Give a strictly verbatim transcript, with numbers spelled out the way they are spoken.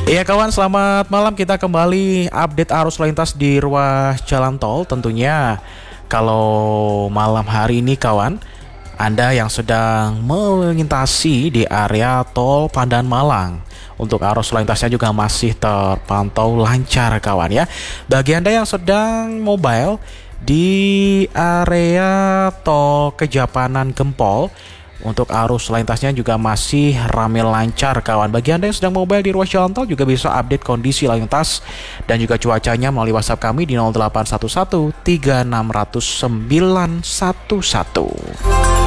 Iya kawan, selamat malam. Kita kembali update arus lintas di ruas jalan tol. Tentunya kalau malam hari ini kawan, Anda yang sedang melintasi di area tol Pandan Malang, untuk arus lintasnya juga masih terpantau lancar kawan ya. Bagi Anda yang sedang mobile di area tol Kejapanan Gempol, untuk arus lintasnya juga masih ramai lancar kawan. Bagi Anda yang sedang mobile di ruas jalan tol juga bisa update kondisi lalu lintas dan juga cuacanya melalui WhatsApp kami di nol delapan satu satu tiga enam nol nol sembilan satu satu.